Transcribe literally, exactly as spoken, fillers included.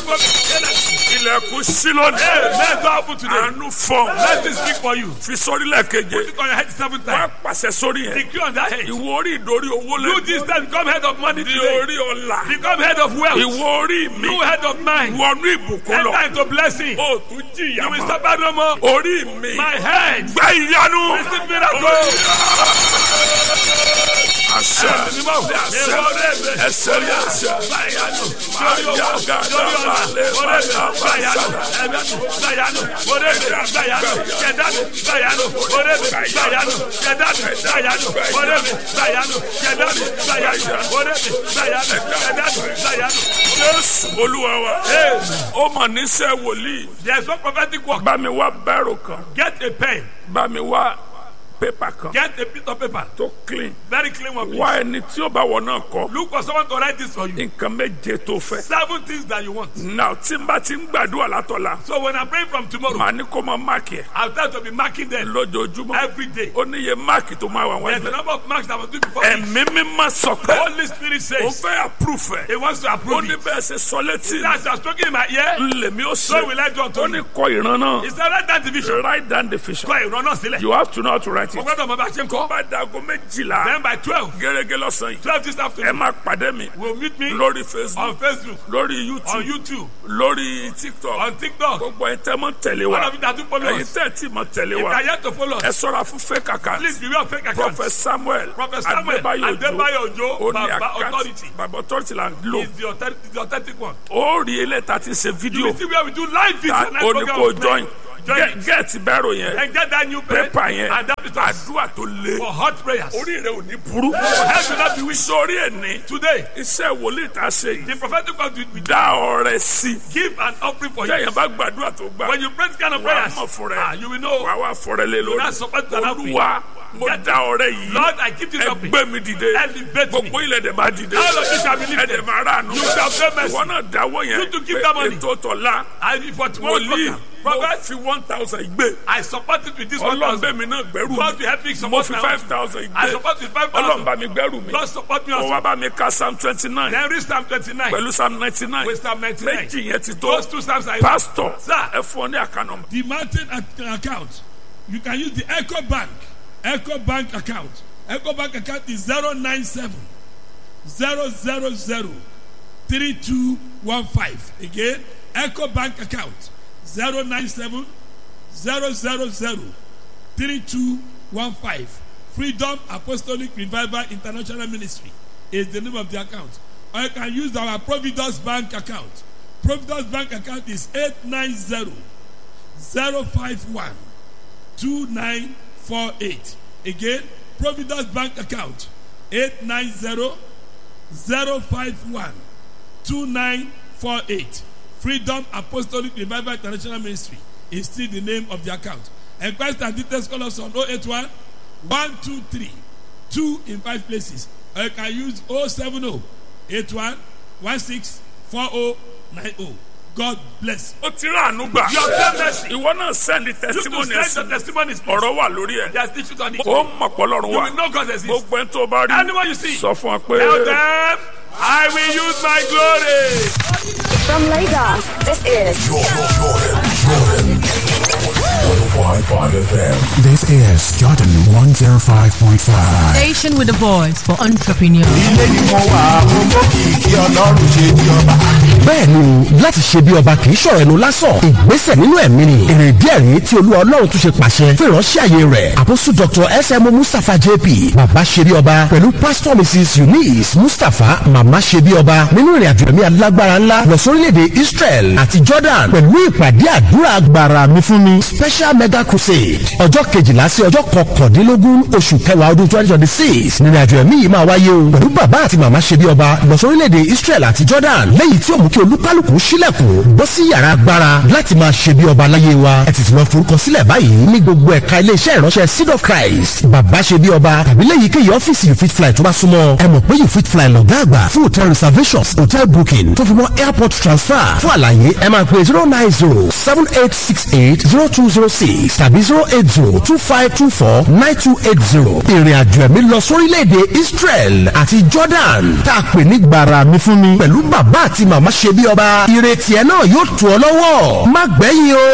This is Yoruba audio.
ilẹ̀kùn sílọ́ọ̀nù. Let God open today. àánú fọ́. Let it speak for you. fi sórí lẹ́ẹ̀keje. Put it on your head seven wá times. pàṣẹ sórí yẹn. Decree on that head. ìwọ orí ìdórí owó You lẹ́nu. this time become head of money di today. orí ọ̀la. Become head of wealth. ìwọ orí mi. You head of mind. wọnú ìbùkún lọ. Enter into blessing. o tún jìyà You will mọ́. suffer no more. orí mi. My head. gba ìyanu. Receive miracle. àṣẹ àṣẹ ẹsẹ ní àṣẹ. Jésù Olúwa wa. ó mà níṣẹ́ wòlíì. There is one prophetic work. bá mi wá bẹ́rù kan. Get a pen. bá mi wá pépà kan. Get a piece of paper. tó clean. Very clean one. wá ẹni tí ó bá wọ náà kọ. Look for someone to write this for you. nǹkan méje tó fẹ́. Seven things that you want. now tí n bá ti ń gbàdúrà látọ̀la. So when I pray from tomorrow, màá ní kó máa máàkì ẹ̀. I'll try to be marking them lójoojúmọ́. every day. ó ní iye máàkì tó máa wà wọ́n There's a ẹgbẹ́. number of marks that I was doing before. ẹ̀mí mímọ́ sọ The pé. Holy Spirit ó says fẹ́ approve ẹ̀. He wants to ó approve ní it. bẹ́ẹ̀ ṣe sọ létí. That's just talking in my ear. lèmi ó So will ṣe. I do unto ó you. ní kọ ìran náà. It's not write down division. write down the vision. Kọ ìrànà sílẹ̀. you have to know how to write Mo it. gbọ́dọ̀ mọ bá a ṣe ń kọ́. bá dago méjìlá. Then by twelve, gẹ́gẹ́ lọ́sàn yìí. twelve this ẹ afternoon, máa pàdé mi. we'll meet me lórí Facebook. on Facebook, lórí on YouTube. YouTube, lórí TikTok. on TikTok. gbogbo ẹ̀ tẹ́ mọ́ tẹ̀lé All wa. of you that do follow ẹ̀yin us. tẹ́ tí mọ́ tẹ̀lé If you wa. are yet to follow ẹ us, ṣọ́ra fún fake account. please beware of fake accounts. Prophet Samuel. Prophet Samuel Adébáyọ̀ Adébáyọ̀ Òjó, Ó ní Baba account. Authority. Baba authority la ń lò. Is the authentic, the authentic one. ó rí ilé ta ti ṣe You fídíò. will see where we do live video. ta Live ó ní program kó of join. Join Get- it. get bẹ́rù yẹn. And get that new pen pépà yẹn. and that is us àdúrà tó le. for hot prayers. orí rẹ ò ní burú. Health will not be weak. sórí ẹ̀ ní. Today, iṣẹ́ wòlíì tá a ṣe yìí. the prophetic word will be dá ọrẹ sí. give an offering for you. jẹ́yìn bá gbàdúrà tó gbà. When you pray this kind of wà á prayers, mọ̀ fún ah, rẹ. you will know. wà á wà fọrẹ lé You lórí. not support an offering. olúwa mo Get dá ọrẹ yìí. Lord, I give this offering. ẹgbẹ́ mi dìde. Elevate me. gbogbo ilẹ̀ dẹ̀ máa dìde. All of you shall be lifted. ẹ̀dẹ̀ máa rà nù. You shall pay mercy. ìwọ náà dáwọ́ yẹn. You to give that money. ètò tọ̀la. And for tomorrow's wòlíì program, mo prophet, fi one thousand gbé. I support it with this one thousand. ọlọ́ọ̀bẹ mi náà gbẹ́rù God will mi. help me mo support fi my five own. thousand I gbé. support with five ọlọ́run thousand. bá mi gbẹ́rù mi. God support me ó also. wá bá mi ka psalm twenty nine. Then read Psalm twenty-nine. pẹ̀lú psalm ninety nine. With Psalm ninety-nine. méjì yẹn ti tó. Those two Psalms are pastor Sir. ẹ fún ọ ní àkànnà. The mountain ac- account. You can use the Echo Bank. Echo Bank account. Echo Bank account is zero nine seven zero zero zero three two one five. Again, Echo Bank account zero nine seven zero zero zero three two one five. Freedom Apostolic Revival International Ministry is the name of the account. Or you can use our Providence Bank account. Providence Bank account is eight nine zero zero five one two nine four eight. Again, Providence Bank account eight nine zero zero five one two nine four eight. Freedom Apostolic Revival International Ministry is still the name of the account. Enquest and details call us on oh eight one one two three two in five places. Or you can use oh seven oh eight one one six four oh nine oh. God bless. ó ti rà àánú gbà. You have mercy. ìwọ náà send You to testimony send ẹ̀sìn. the testimonies. please. ọ̀rọ̀ wà lórí ẹ̀. There's issues on it. ó mọ̀ pọ̀lọ́run You wà. will know God exists. gbogbo ẹni tó bá rí. Anyone you see, sọ fún wa pé. tell them, I will use my glory. From Lagos, this is Jordan, Jordan, Jordan. one oh five point five F M. This is Jordan one oh five point five. Station with a voice for entrepreneurs. ilé ni mo wà mo mọ kìkì ọlọ́run ṣe bí ọba. bẹ́ẹ̀ ni láti ṣe bí ọba kì í ṣọ̀rọ̀ ẹnu lásán ìgbésẹ̀ nínú ẹ̀mí ni èrè díẹ̀ rí tí olúwa ọlọ́run tún ṣe pàṣẹ fún ìránṣẹ́ àyè rẹ̀ àpòsù Doctor S M O Mustapha J P bàbá ṣe bí ọba pẹ̀lú Pastor Missus Eunice Mustapha màmá ṣe bí ọba nínú ìrìn àjò ẹ̀mí alágbára ńlá lọ sórílẹ̀-èdè Israel àti Jordan pẹ̀lú ìpàdé àdúrà agbára mi fún mi special mega crusade ọjọ́ kejìlá sí ọjọ́ kọkàndínlógún oṣù kẹwàá ọdún twenty twenty six nínú àjò ẹ̀mí yìí máa wáyé o pẹ̀lú bàbá àti màmá ṣe bí ọba lọ sórílẹ̀-èdè Israel àti Jordan lẹ́yìn tí ó mú kí olúkálùkù sílẹ̀kùn bọ́ sí yàrá agbára láti máa ṣe bí ọba láyé wa ẹ tètè lọ forúkọ sílẹ̀ báyìí ní gbogbo ẹ̀ka iléeṣẹ́ ìránṣẹ́ Seed of Christ bàbá ṣe bí ọba tàbí lẹ́yìn kéyìí ọ́fíìsì you fit fly tó bá súnmọ́ ẹ mọ̀ pé you fit fly lọ́gá àgbà fún hotel reservations hotel booking tó fi mọ́ airport transfer fún àlàyé ẹ máa pè zero nine zero seven eight six eight zero two zero zero six tàbí zero eight zero two five two four nine two eight zero. ìrìn àjò ẹ̀mí lọ sórílẹ̀-èdè Israel àti Jordan tá a pè ní gbàrà mi fún mi pẹ̀lú bàbá àti màmá ṣe bí ọba. ìrètí ẹ náà yóò tù ọ lọ́wọ́ má gbẹ̀yìn o.